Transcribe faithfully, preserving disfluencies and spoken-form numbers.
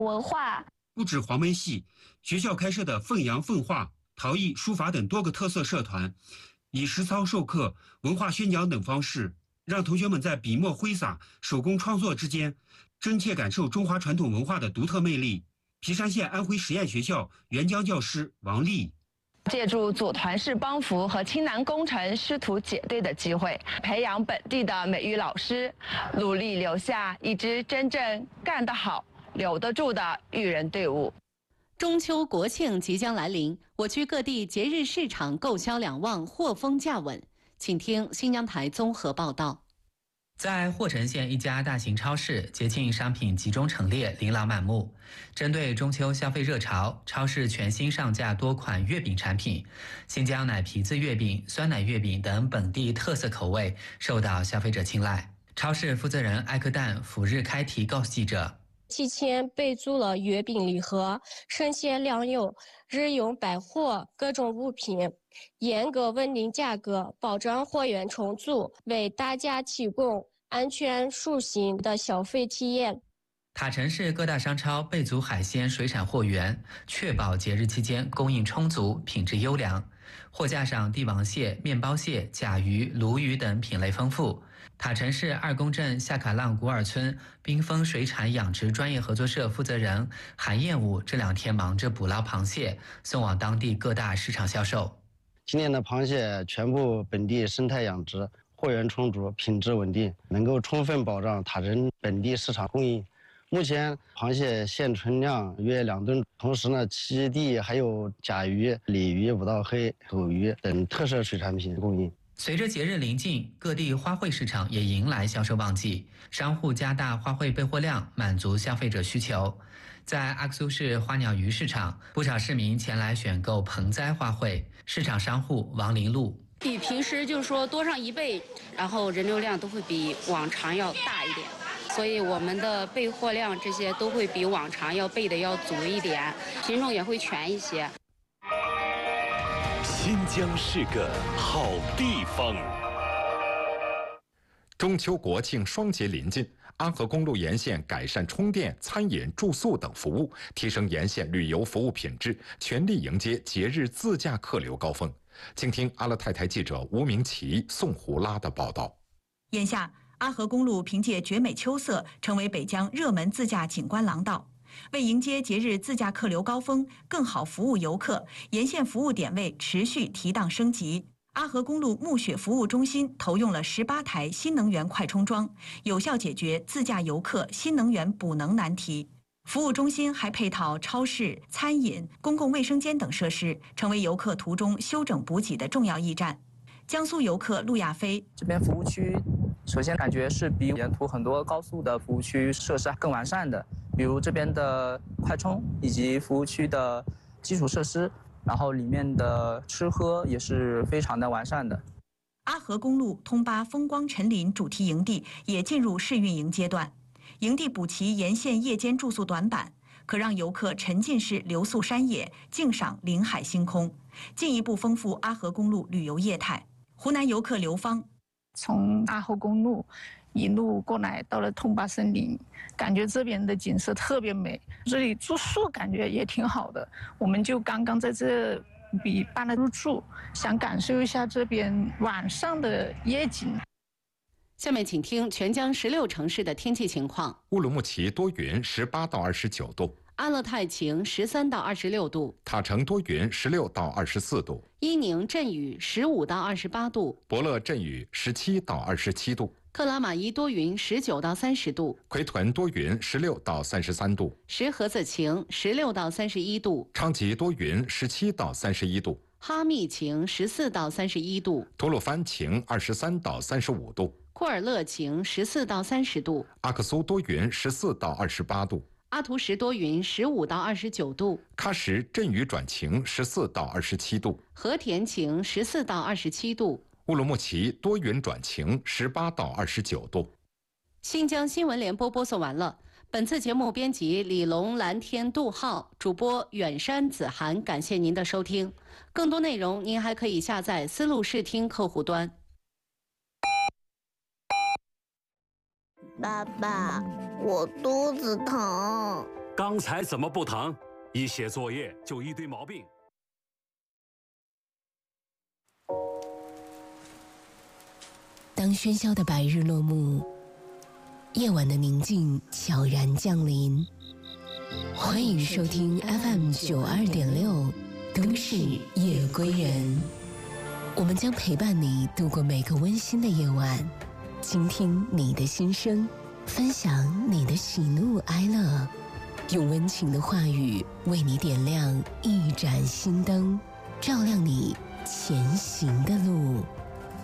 文化。 不止黄梅戏，学校开设的凤阳凤画、陶艺、书法等多个特色社团，以实操授课、文化宣讲等方式，让同学们在笔墨挥洒、手工创作之间，真切感受中华传统文化的独特魅力。皮山县安徽实验学校援疆教师王丽。 借助组团式帮扶和青南工程师徒结队的机会，培养本地的美育老师，努力留下一支真正干得好、留得住的育人队伍。 中秋国庆即将来临，我区各地节日市场购销两旺，货丰价稳。请听新疆台综合报道。 在霍城县一家大型超市，节庆商品集中陈列，琳琅满目。针对中秋消费热潮，超市全新上架多款月饼产品，新疆奶皮子月饼、酸奶月饼等本地特色口味受到消费者青睐。超市负责人艾克蛋甫日开题告诉记者， 提前备注了月饼礼盒、生鲜粮油、日用百货各种物品，严格稳定价格，保障货源充足，为大家提供安全舒心的消费体验。 塔城市各大商超备足海鲜水产货源，确保节日期间供应充足、品质优良。货架上帝王蟹、面包蟹、甲鱼、鲈鱼等品类丰富。塔城市二宫镇夏卡浪古尔村冰峰水产养殖专业合作社负责人韩彦武这两天忙着捕捞螃蟹，送往当地各大市场销售。 今年的螃蟹全部本地生态养殖，货源充足，品质稳定，能够充分保障塔城本地市场供应。目前螃蟹现存量约两吨，同时呢，栖地还有甲鱼、鲤鱼、五道黑、狗鱼等特色水产品供应。 随着节日临近，各地花卉市场也迎来销售旺季，商户加大花卉备货量，满足消费者需求。在阿克苏市花鸟鱼市场，不少市民前来选购盆栽花卉。市场商户王林路， 比平时就是说多上一倍，然后人流量都会比往常要大一点，所以我们的备货量这些都会比往常要备的要足一点，品种也会全一些。 新疆是个好地方。中秋国庆双节临近，安河公路沿线改善充电、餐饮、住宿等服务，提升沿线旅游服务品质，全力迎接节日自驾客流高峰。请听阿勒泰台记者吴明奇、宋胡拉的报道。 眼下，阿河公路凭借绝美秋色，成为北疆热门自驾景观廊道。为迎接节日自驾客流高峰，更好服务游客，沿线服务点位持续提档升级。阿河公路暮雪服务中心投用了十八台新能源快充桩，有效解决自驾游客新能源补能难题。服务中心还配套超市、餐饮、公共卫生间等设施，成为游客途中休整补给的重要驿站。江苏游客陆亚飞， 这边服务区首先感觉是比沿途很多高速的服务区设施更完善的，比如这边的快充以及服务区的基础设施，然后里面的吃喝也是非常的完善的。 阿河公路通巴风光陈林主题营地也进入试运营阶段，营地补齐沿线夜间住宿短板，可让游客沉浸式留宿山野，静赏林海星空，进一步丰富阿河公路旅游业态。湖南游客刘芳， 从阿河公路一路过来到了通巴森林，感觉这边的景色特别美，这里住宿感觉也挺好的，我们就刚刚在这里办了入住，想感受一下这边晚上的夜景。 下面请听全疆十六城市的天气情况。 乌鲁木齐多云，十八到二十九度； 阿勒泰晴，十三到二十六度； 塔城多云，十六到二十四度； 伊宁阵雨，十五到二十八度； 博乐阵雨，十七到二十七度； 克拉玛依多云，十九到三十度； 奎屯多云，十六到三十三度； 石河子晴，十六到三十一度； 昌吉多云，十七到三十一度； 哈密晴，十四到三十一度； 吐鲁番晴，二十三到三十五度； 库尔勒晴，十四到三十度； 阿克苏多云，十四到二十八度； 阿图什多云，十五到二十九度； 喀什阵雨转晴，十四到二十七度； 和田晴，十四到二十七度； 乌鲁木齐多云转晴，十八到二十九度。 新疆新闻联播播送完了。本次节目编辑李龙、蓝天、杜浩，主播远山子涵，感谢您的收听。更多内容您还可以下载思路视听客户端。 爸爸，我肚子疼。 刚才怎么不疼？一写作业就一堆毛病。 当喧嚣的白日落幕，夜晚的宁静悄然降临。欢迎收听 F M 九二点六都市夜归人，我们将陪伴你度过每个温馨的夜晚，倾听你的心声，分享你的喜怒哀乐，用温情的话语为你点亮一盏心灯，照亮你前行的路。